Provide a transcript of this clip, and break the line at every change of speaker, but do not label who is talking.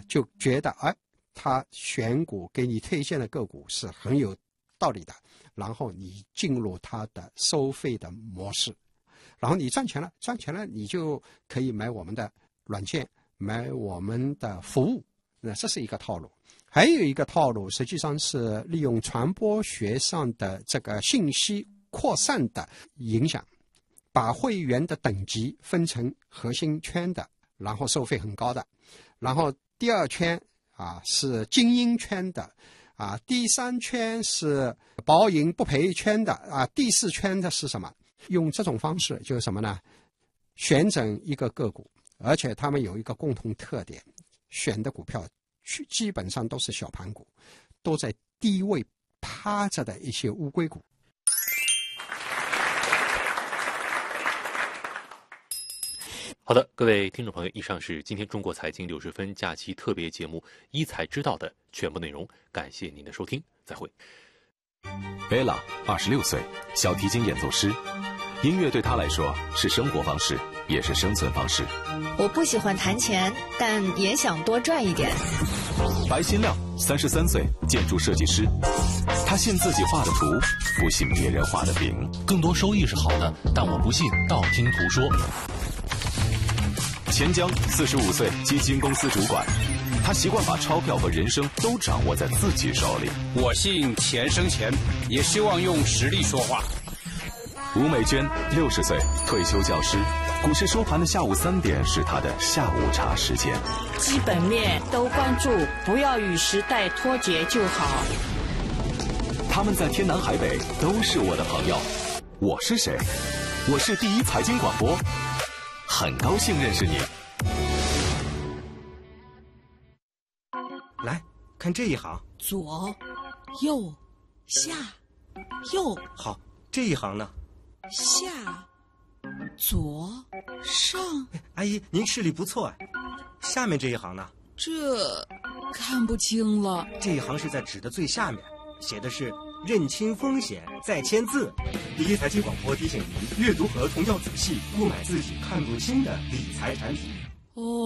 就觉得他选股给你推荐的个股是很有道理的，然后你进入他的收费的模式，然后你赚钱了，你就可以买我们的软件，买我们的服务，那这是一个套路。还有一个套路，实际上是利用传播学上的这个信息扩散的影响，把会员的等级分成核心圈的，然后收费很高的，然后第二圈是精英圈的，第三圈是保赢不赔圈的，第四圈的是什么？用这种方式就是什么呢？选整一个个股，而且他们有一个共同特点，选的股票基本上都是小盘股，都在低位趴着的一些乌龟股。
好的，各位听众朋友，以上是今天中国财经60分假期特别节目一财知道的全部内容，感谢您的收听，再会。
Bella 26岁，小提琴演奏师，音乐对她来说是生活方式，也是生存方式。
我不喜欢弹钱，但也想多赚一点。
白新亮33岁，建筑设计师，他信自己画的图，不信别人画的饼。
更多收益是好的，但我不信道听途说。
钱江45岁，基金公司主管，他习惯把钞票和人生都掌握在自己手里。
我信钱生钱，也希望用实力说话。
吴美娟60岁，退休教师，股市收盘的下午3点是她的下午茶时间。
基本面都关注，不要与时代脱节就好。
他们在天南海北都是我的朋友。我是谁？我是第一财经广播，很高兴认识你。
来看这一行，
左右下右。
好，这一行呢？
下左上。
阿姨，您视力不错哎。下面这一行呢？
这看不清了。
这一行是在纸的最下面，写的是认清风险再签字。第一财经广播提醒您，阅读合同要仔细，不买自己看不清的理财产品。
哦。